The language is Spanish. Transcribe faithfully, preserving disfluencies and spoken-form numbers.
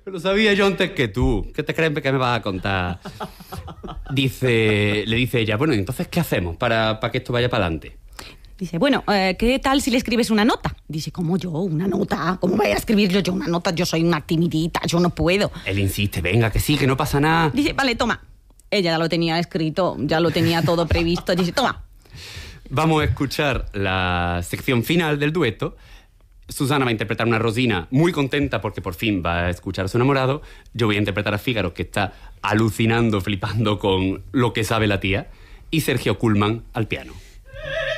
Lo sabía yo antes que tú. ¿Qué te crees que me vas a contar? Dice, le dice ella, bueno, entonces, ¿qué hacemos para, para que esto vaya para adelante? Dice, bueno, eh, ¿qué tal si le escribes una nota? Dice, ¿cómo yo? ¿Una nota? ¿Cómo voy a escribir yo, yo una nota? Yo soy una timidita, yo no puedo. Él insiste, venga, que sí, que no pasa nada. Dice, vale, toma. Ella ya lo tenía escrito, ya lo tenía todo previsto. Dice, toma. Vamos a escuchar la sección final del dueto. Susana va a interpretar una Rosina muy contenta porque por fin va a escuchar a su enamorado. Yo voy a interpretar a Fígaro, que está alucinando, flipando con lo que sabe la tía. Y Sergio Kuhlman al piano.